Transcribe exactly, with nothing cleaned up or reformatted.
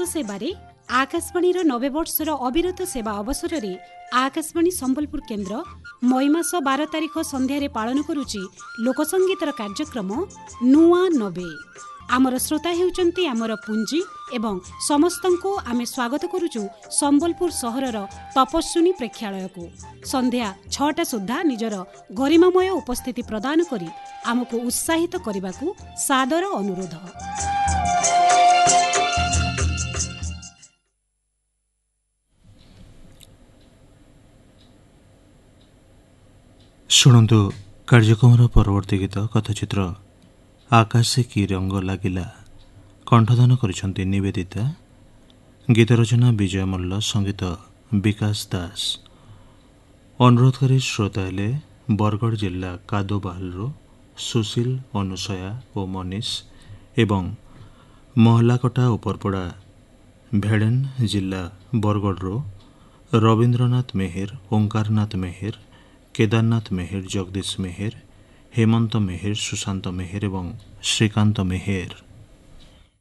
सेवारे आकाशवाणी नबे वर्षर अविरत सेवा अवसर में आकाशवाणी संबलपुर केन्द्र मई मास बार तारिख संध्यारे पालन करुची लोकसंगीतर कार्यक्रम नुआ नबे। आमर श्रोता हेउचंती आमर पुंजी एवं समस्तंको आमे स्वागत करुचु संबलपुर सहरर तपस्विनी प्रेक्षालय को। संध्या छटा सुद्धा निजर गरिमामय उपस्थिति प्रदान करी आमको उत्साहित करने सादर अनुरोध। शुणु कार्यक्रम परवर्ती गीत कथचित्र आकाशे की रंग लागिला कंठदान करिसेंती निवेदिता। गीत रचना विजय मल्ल, संगीत विकास दास। अनुरोध करी श्रोता हेले बरगढ़ जिला कादोबाहलु सुशील, अनुसया और मनीष एवं महलाकटा उपरपड़ा भेड़ेन जिला बरगढ़ रवींद्रनाथ मेहेर, ओंकारनाथ मेहेर, केदारनाथ मेहेर, जगदीश मेहेर, हेमंत मेहेर, सुशांत मेहेर एवं श्रीकांत मेहेर।